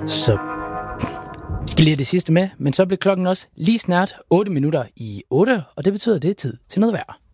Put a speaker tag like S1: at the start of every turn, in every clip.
S1: Så skal lige det sidste med, men så bliver klokken også lige snart 8 minutter i 8, og det betyder, at det er tid til noget vejr.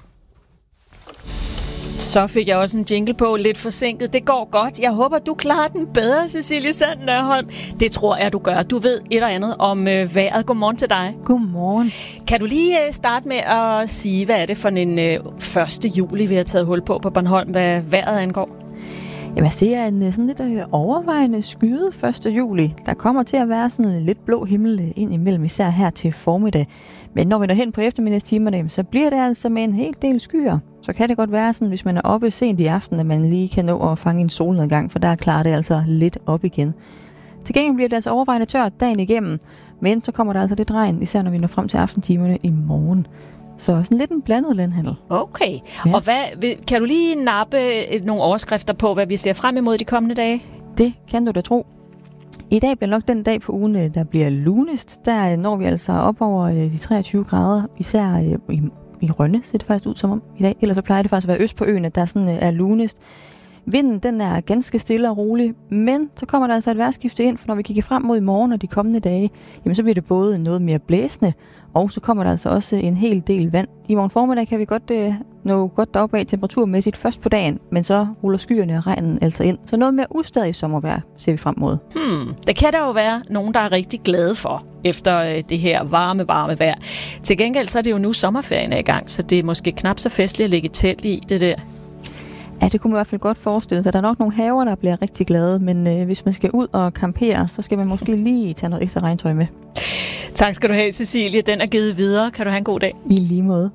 S2: Så fik jeg også en jingle på, lidt forsinket. Det går godt. Jeg håber, du klarer den bedre, Cecilie Sand Nørholm. Det tror jeg, du gør. Du ved et eller andet om vejret. Godmorgen til dig.
S3: Godmorgen.
S2: Kan du lige starte med at sige, hvad er det for en 1. juli, vi har taget hul på Bornholm, hvad vejret angår?
S3: Jamen, det er en sådan lidt overvejende skyet 1. juli. Der kommer til at være sådan lidt blå himmel ind imellem, især her til formiddag. Men når vi når hen på eftermiddagstimerne, så bliver det altså med en hel del skyer. Så kan det godt være sådan, hvis man er oppe sent i aften, at man lige kan nå at fange en solnedgang, for der klarer det altså lidt op igen. Til gengæld bliver det altså overvejende tørt dagen igennem, men så kommer der altså lidt regn, især når vi når frem til aftentimerne i morgen. Så sådan lidt en blandet landhandel.
S2: Okay. Ja. Og kan du lige nappe nogle overskrifter på, hvad vi ser frem imod de kommende dage?
S3: Det kan du da tro. I dag bliver nok den dag på ugen, der bliver lunest. Der når vi altså op over de 23 grader, især i Rønne ser det faktisk ud som om i dag. Ellers så plejer det faktisk at være øst på øen, at der sådan er lunest. Vinden, den er ganske stille og rolig, men så kommer der altså et vejrskifte ind, for når vi kigger frem mod i morgen og de kommende dage, jamen så bliver det både noget mere blæsende, og så kommer der altså også en hel del vand. I morgen formiddag kan vi godt nå godt deroppe af temperaturmæssigt først på dagen, men så ruller skyerne og regnen altså ind. Så noget mere ustadig sommervejr ser vi frem mod.
S2: Det kan der jo være nogen, der er rigtig glade for efter det her varme vejr. Til gengæld så er det jo nu sommerferien er i gang, så det er måske knap så festligt at lægge telt i det der.
S3: Ja, det kunne man i hvert fald godt forestille sig. Der er nok nogle haver, der bliver rigtig glade, men hvis man skal ud og campere, så skal man måske lige tage noget ekstra regntøj med.
S2: Tak skal du have, Cecilie. Den er givet videre. Kan du have en god dag?
S3: I lige måde.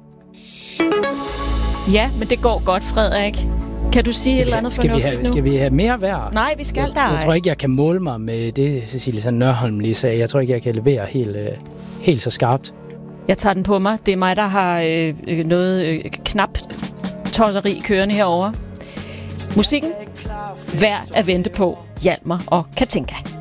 S2: Ja, men det går godt, Frederik. Kan du sige et eller andet fornuftigt nu?
S1: Skal vi have mere vejr?
S2: Nej, vi skal der.
S1: Jeg tror ikke, jeg kan måle mig med det, Cecilie Sand Nørholm lige sagde. Jeg tror ikke, jeg kan levere helt så skarpt.
S2: Jeg tager den på mig. Det er mig, der har noget knap tosseri kørende herovre. Musikken værd at vente på, Hjalmar og Katinka.